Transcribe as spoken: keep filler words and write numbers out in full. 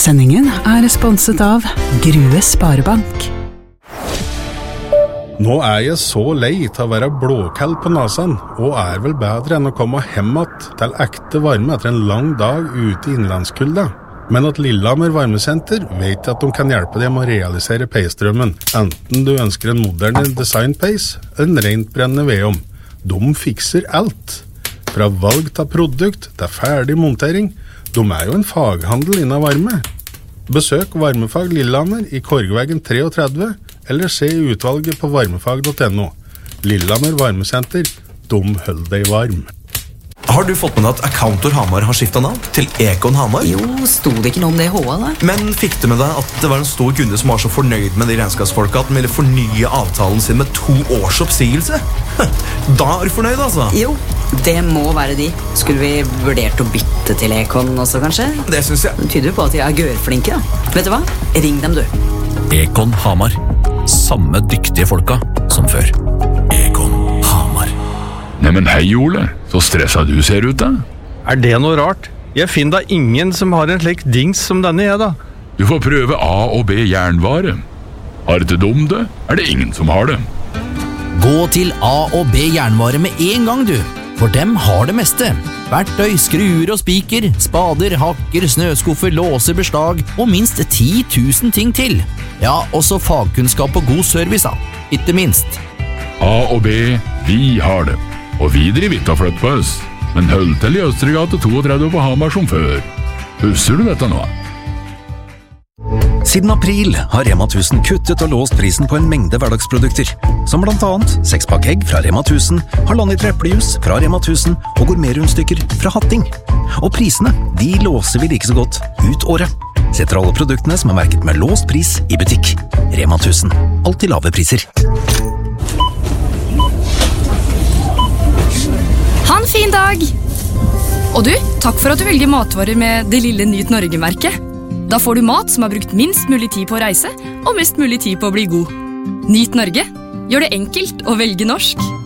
Sendingen er sponset av Grue Sparebank. Nå er jeg så lei til å være blåkall på nasen, og er vel bedre enn å komme hemmet til ekte varme etter en lang dag ute i innlandskulda. Men at Lillehammer Varmesenter vet at de kan hjelpe deg med å realisere peisdrømmen, enten du ønsker en moderne designpeis eller en rent brennende vedom. De fikser alt. Fra valg til produkt til ferdig montering. De er jo en faghandel innen varme. Besøk Varmefag Lillehammer i Korgveggen treogtredve, eller se utvalget på varmefag punktum no. Lillehammer Varmesenter, de holder deg varm. Har du fått med deg at Accountor Hamar har skiftet navn til Econ Hamar? Jo, stod det ikke noe om det i H A da? Men fikk du med deg at det var en stor kunde som var så fornøyd med de regnskapsfolka at de ville fornye avtalen sin med to års oppsigelse? Da er du fornøyd, altså? Jo, det må være de. Skulle vi vurdert å bytte til Econ også, kanskje? Det synes jeg. Det tyder jo på at de er gørflinke, da. Vet du hva? Ring dem, du. Econ Hamar. Samme dyktige folka som før. Econ Hamar. Neimen hei, Ole. Så stresset du ser ut da. Er det noe rart? Jeg finner da ingen som har en slik dings som denne jeg da. Du får prøve A og B jernvare. Har det dum det, er det ingen som har det. Gå til A og B jernvare med en gang, du. For dem har det meste. Verktøy, skruer og spiker, spader, hakker, snøskuffer, låser, beslag og minst ti tusen ting til. Ja, også fagkunnskap og god service da. Ikke minst. A og B, vi har det. Og vi driver ikke å flytte på oss. Men hold til i Østregate trettito på Hamar som før. Husker du dette nå? Siden april har Rema tusen kuttet og låst prisen på en mengde hverdagsprodukter, som blant annet sekspakk egg fra Rema tusen, halvannet eplejus fra Rema tusen og gourmetrundstykker fra Hatting. Og prisene, de låser vi like så godt ut året. Setter alle produktene som er merket med låst pris i butikk. Rema tusen, alltid lave priser. Ha en fin dag! Og du, takk for at du velger matvarer med det lille Nyt Norge-merket. Da får du mat som har brukt minst mulig tid på å reise, og mest mulig tid på å bli god. Nyt Norge. Gjør det enkelt å velge norsk.